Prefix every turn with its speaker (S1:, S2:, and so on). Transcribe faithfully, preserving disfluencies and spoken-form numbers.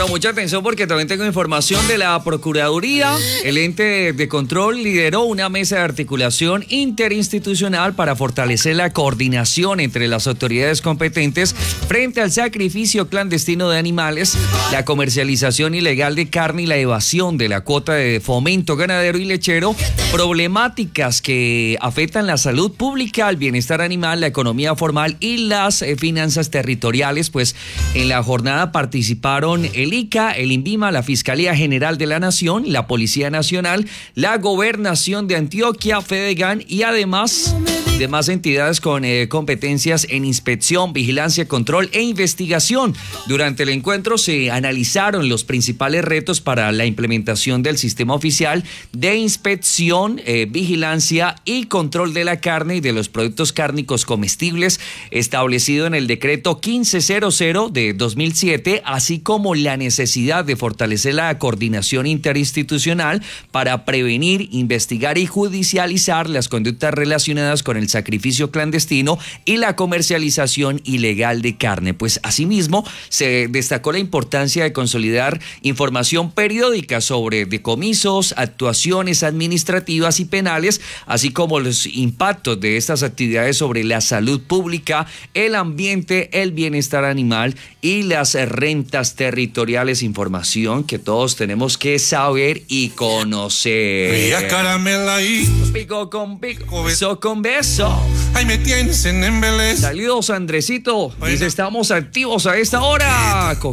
S1: Bueno, mucha atención porque también tengo información de la Procuraduría. El ente de control lideró una mesa de articulación interinstitucional para fortalecer la coordinación entre las autoridades competentes frente al sacrificio clandestino de animales, la comercialización ilegal de carne y la evasión de la cuota de fomento ganadero y lechero, problemáticas que afectan la salud pública, el bienestar animal, la economía formal y las eh, finanzas territoriales. Pues en la jornada participaron el I C A, el INVIMA, la Fiscalía General de la Nación, la Policía Nacional, la Gobernación de Antioquia, Fedegan y además demás entidades con eh, competencias en inspección, vigilancia, control e investigación. Durante el encuentro se analizaron los principales retos para la implementación del sistema oficial de inspección, eh, vigilancia y control de la carne y de los productos cárnicos comestibles establecido en el decreto quince cero cero de dos mil siete, así como la necesidad de fortalecer la coordinación interinstitucional para prevenir, investigar y judicializar las conductas relacionadas con el sacrificio clandestino y la comercialización ilegal de carne. Pues asimismo se destacó la importancia de consolidar información periódica sobre decomisos, actuaciones administrativas y penales, así como los impactos de estas actividades sobre la salud pública, el ambiente, el bienestar animal y las rentas territoriales. Información que todos tenemos que saber y conocer. Pico con pico, beso con beso.
S2: Ahí me tienes en embelez.
S1: Saludos, Andresito. Dice, estamos activos a esta hora.